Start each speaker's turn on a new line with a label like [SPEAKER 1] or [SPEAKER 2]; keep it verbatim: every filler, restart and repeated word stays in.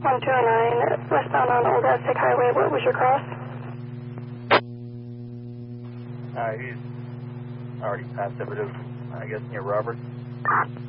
[SPEAKER 1] one two oh nine, westbound on Old Aztec Highway. What was your cross?
[SPEAKER 2] Uh, he's already passed over to, I guess, near Robert.